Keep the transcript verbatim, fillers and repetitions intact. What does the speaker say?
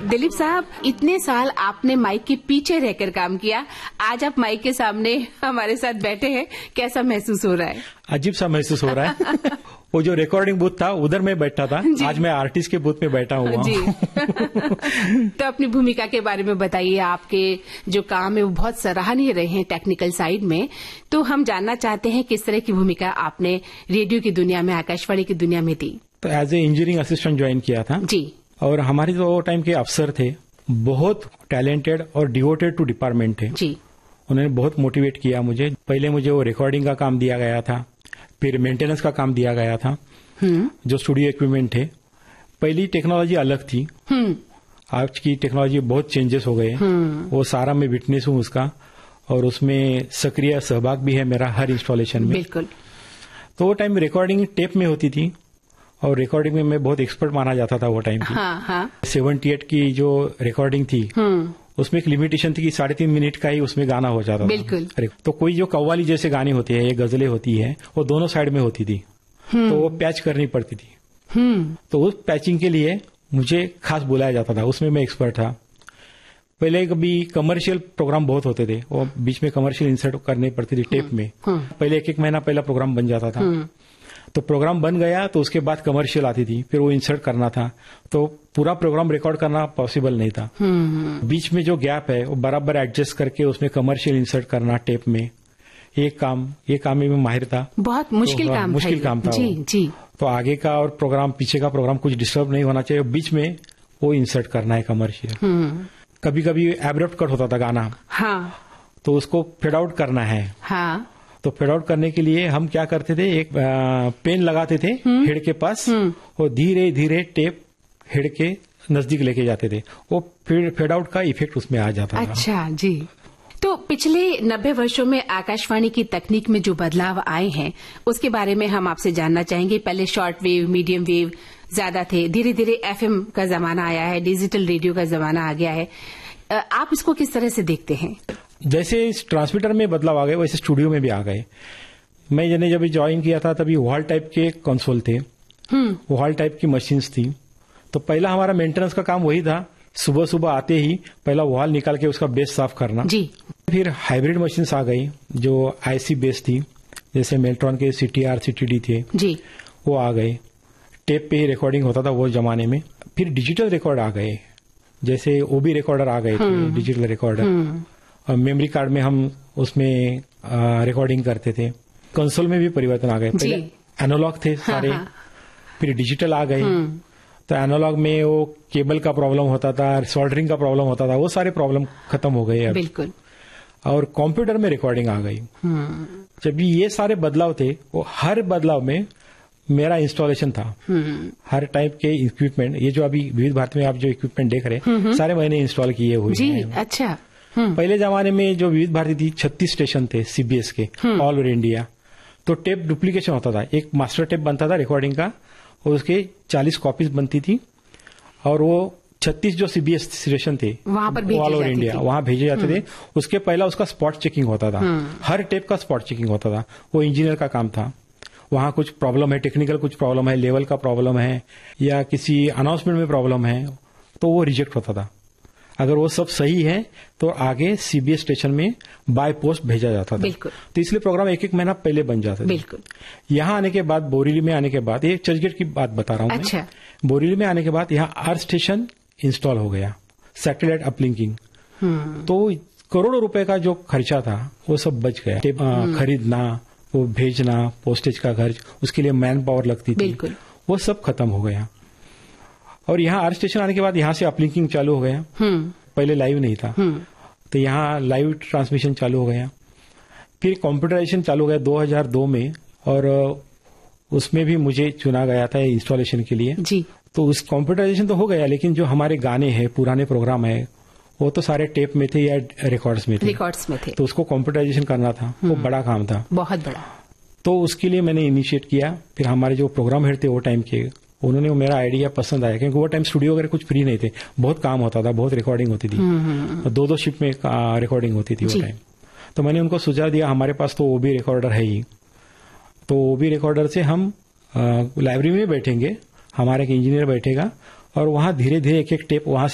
दिलीप साहब, इतने साल आपने माइक के पीछे रहकर काम किया, आज आप माइक के सामने हमारे साथ बैठे हैं, कैसा महसूस हो रहा है? अजीब सा महसूस हो रहा है। वो जो रिकॉर्डिंग बूथ था उधर मैं बैठा था, आज मैं आर्टिस्ट के बूथ में बैठा हुआ जी। तो अपनी भूमिका के बारे में बताइए। आपके जो काम है वो बहुत सराहनीय रहे हैं टेक्निकल साइड में, तो हम जानना चाहते हैं किस तरह की भूमिका आपने रेडियो की दुनिया में, आकाशवाणी की दुनिया में दी। तो as a engineering assistant join किया था जी। और हमारे जो वो टाइम के अफसर थे बहुत टैलेंटेड और डिवोटेड टू डिपार्टमेंट थे जी। उन्होंने बहुत मोटिवेट किया मुझे। पहले मुझे वो रिकॉर्डिंग का काम दिया गया था, फिर मेंटेनेंस का काम दिया गया था, जो स्टूडियो इक्विपमेंट थे। पहली टेक्नोलॉजी अलग थी, आज की टेक्नोलॉजी बहुत चेंजेस हो गए। वो सारा मैं विटनेस हूँ उसका, और उसमें सक्रिय सहभाग भी है मेरा हर इंस्टॉलेशन में। बिल्कुल। तो वो टाइम रिकॉर्डिंग टेप में होती थी और रिकॉर्डिंग में मैं बहुत एक्सपर्ट माना जाता था वो टाइम की। हाँ, हाँ। सेवेंटी एट की जो रिकॉर्डिंग थी उसमें एक लिमिटेशन थी कि साढ़े तीन मिनट का ही उसमें गाना हो जाता था। बिल्कुल। तो कोई जो कव्वाली जैसे गाने होते हैं, ये गजलें होती है, वो दोनों साइड में होती थी, तो वो पैच करनी पड़ती थी। तो उस पैचिंग के लिए मुझे खास बुलाया जाता था, उसमें मैं एक्सपर्ट था। पहले कभी कमर्शियल प्रोग्राम बहुत होते थे, वो बीच में कमर्शियल इंसर्ट करनी पड़ती थी टेप में। पहले एक एक महीना पहला प्रोग्राम बन जाता था, तो प्रोग्राम बन गया तो उसके बाद कमर्शियल आती थी, फिर वो इंसर्ट करना था, तो पूरा प्रोग्राम रिकॉर्ड करना पॉसिबल नहीं था। बीच में जो गैप है वो बराबर एडजस्ट करके उसमें कमर्शियल इंसर्ट करना टेप में, ये काम ये काम में मैं माहिर था। बहुत मुश्किल तो, काम मुश्किल था काम था जी, जी। तो आगे का और प्रोग्राम पीछे का प्रोग्राम कुछ डिस्टर्ब नहीं होना चाहिए, बीच में वो इंसर्ट करना है कमर्शियल। कभी कभी एब्रप्ट कट होता था गाना, हाँ, तो उसको फेड आउट करना है। हाँ। तो फेड आउट करने के लिए हम क्या करते थे, एक आ, पेन लगाते थे हेड के पास और धीरे धीरे टेप हेड के नजदीक लेके जाते थे, वो फेड आउट का इफेक्ट उसमें आ जाता था। अच्छा जी। तो पिछले नब्बे वर्षों में आकाशवाणी की तकनीक में जो बदलाव आए हैं उसके बारे में हम आपसे जानना चाहेंगे। पहले शॉर्ट वेव, मीडियम वेव ज्यादा थे, धीरे धीरे एफएम का जमाना आया है, डिजिटल रेडियो का जमाना आ गया है। आप इसको किस तरह से देखते हैं? जैसे इस ट्रांसमीटर में बदलाव आ गए वैसे स्टूडियो में भी आ गए। मैं जब जब ज्वाइन किया था तभी वॉल टाइप के कंसोल थे, वॉल टाइप की मशीन्स थी। तो पहला हमारा मेंटेनेंस का काम वही था, सुबह सुबह आते ही पहला वॉल निकाल के उसका बेस साफ करना जी। फिर हाइब्रिड मशीन्स आ गई जो आईसी बेस थी, जैसे मेल्ट्रॉन के सीटीआर सीटीडी थे जी, वो आ गए। टेप पे ही रिकॉर्डिंग होता था वो जमाने में। फिर डिजिटल रिकॉर्ड आ गए, जैसे ओबी रिकॉर्डर आ गए थे, डिजिटल रिकॉर्डर। और मेमोरी कार्ड में हम उसमें रिकॉर्डिंग करते थे। कंसोल में भी परिवर्तन आ गए, पहले एनालॉग थे सारे, हाँ, हाँ। फिर डिजिटल आ गए। तो एनालॉग में वो केबल का प्रॉब्लम होता था, सोल्डरिंग का प्रॉब्लम होता था, वो सारे प्रॉब्लम खत्म हो गए अब। बिल्कुल। और कंप्यूटर में रिकॉर्डिंग आ गई। जब ये सारे बदलाव थे, वो हर बदलाव में मेरा इंस्टॉलेशन था। हर टाइप के इक्विपमेंट, ये जो अभी विविध भारती में आप जो इक्विपमेंट देख रहे हैं सारे मैंने इंस्टॉल किए हुए जी, हैं। अच्छा। पहले जमाने में जो विविध भारती थी छत्तीस स्टेशन थे सीबीएस के ऑल ओवर इंडिया, तो टेप डुप्लीकेशन होता था। एक मास्टर टेप बनता था रिकॉर्डिंग का और उसके चालीस कॉपीज बनती थी, और वो छत्तीस जो सीबीएस स्टेशन थे वहां पर ऑल ओवर इंडिया वहां भेजे जाते थे। उसके पहला उसका स्पॉट चेकिंग होता था, हर टेप का स्पॉट चेकिंग होता था। वो इंजीनियर का काम था। वहां कुछ प्रॉब्लम है, टेक्निकल कुछ प्रॉब्लम है, लेवल का प्रॉब्लम है या किसी अनाउंसमेंट में प्रॉब्लम है, तो वो रिजेक्ट होता था। अगर वो सब सही है तो आगे सीबीएस स्टेशन में बाय पोस्ट भेजा जाता था। तो इसलिए प्रोग्राम एक एक महीना पहले बन जाता था। बिल्कुल। यहाँ आने के बाद, बोरीली में आने के बाद, ये चर्चगेट की बात बता रहा हूँ। अच्छा। मैं बोरीली में आने के बाद यहाँ आर स्टेशन इंस्टॉल हो गया, सैटेलाइट अपलिंकिंग। तो करोड़ों रुपए का जो खर्चा था वो सब बच गया। टेप खरीदना, वो भेजना, पोस्टेज का खर्च, उसके लिए मैन पावर लगती थी, वो सब खत्म हो गया। और यहाँ आर स्टेशन आने के बाद यहाँ से अपलिंकिंग चालू हो गया। पहले लाइव नहीं था, तो यहाँ लाइव ट्रांसमिशन चालू हो गया। फिर कंप्यूटराइजेशन चालू हो गया दो हज़ार दो में, और उसमें भी मुझे चुना गया था इंस्टॉलेशन के लिए जी। तो उस कंप्यूटराइजेशन तो हो गया, लेकिन जो हमारे गाने हैं, पुराने प्रोग्राम है, वो तो सारे टेप में थे या रिकॉर्ड्स में थे रिकॉर्ड्स में थे तो उसको कंप्यूटराइजेशन करना था, वो बड़ा काम था, बहुत बड़ा। तो उसके लिए मैंने इनिशिएट किया। फिर हमारे जो प्रोग्राम हेड थे वो टाइम के, उन्होंने मेरा आइडिया पसंद आया, क्योंकि वो टाइम स्टूडियो वगैरह कुछ फ्री नहीं थे, बहुत काम होता था, बहुत रिकॉर्डिंग होती थी, दो दो शिफ्ट में रिकॉर्डिंग होती थी वो टाइम। तो मैंने उनको सुझाव दिया, हमारे पास तो ओबी रिकॉर्डर है ही, तो ओबी रिकॉर्डर से हम लाइब्रेरी में बैठेंगे, हमारा एक इंजीनियर बैठेगा और वहां धीरे धीरे एक एक टेप वहां